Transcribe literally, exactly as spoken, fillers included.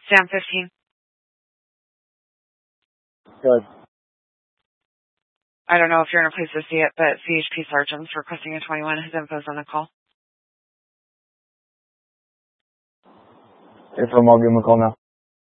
Sam fifteen. Good. I don't know if you're in a place to see it, but C H P Sergeant's requesting a twenty-one. His info's on the call. If I'm, I'll give him a call now.